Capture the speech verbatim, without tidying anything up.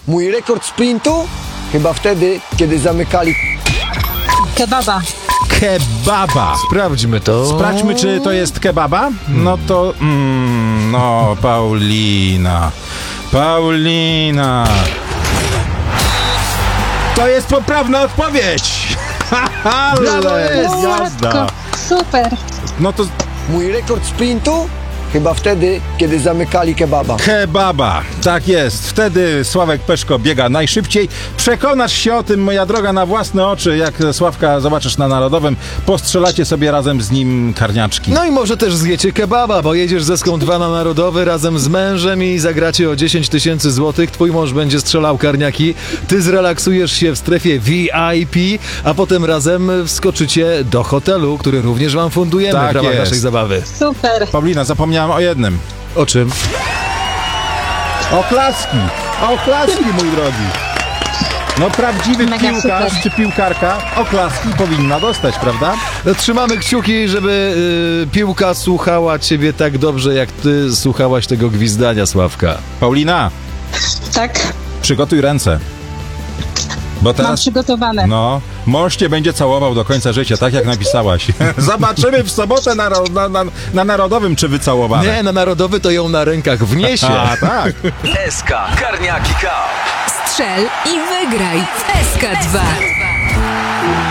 Mój rekord sprintu? Chyba wtedy, kiedy zamykali... Kebaba. Kebaba. Sprawdźmy to. Sprawdźmy, czy to jest kebaba? No to... Mm, no, Paulina. Paulina. To jest poprawna odpowiedź. Brawo jest. Jazda. Matko, super. No to Mój rekord sprintu? Chyba wtedy, kiedy zamykali kebaba. kebaba. Tak jest. Wtedy Sławek Peszko biega najszybciej. Przekonasz się o tym, moja droga, na własne oczy. Jak Sławka zobaczysz na Narodowym, postrzelacie sobie razem z nim karniaczki. No i może też zjecie kebaba, bo jedziesz ze Skąd dwa na Narodowy razem z mężem i zagracie o dziesięć tysięcy złotych. Twój mąż będzie strzelał karniaki, ty zrelaksujesz się w strefie V I P, a potem razem wskoczycie do hotelu, który również wam fundujemy Tak w ramach jest. naszej zabawy. Super. Paulina, zapomniałem o jednym. O czym? Oklaski! Oklaski, mój drogi! No prawdziwy Mega piłkarz super. czy piłkarka oklaski powinna dostać, prawda? No, trzymamy kciuki, żeby y, piłka słuchała ciebie tak dobrze, jak ty słuchałaś tego gwizdania, Sławka. Paulina, Tak, przygotuj ręce. Bo mam teraz, przygotowane. no, mąż cię będzie całował do końca życia, tak jak napisałaś. Zobaczymy w sobotę na, na, na, na Narodowym, czy wycałowane. Nie, na Narodowy to ją na rękach wniesie. A, tak. S K Karniaki Cup. Strzel i wygraj w S K dwa.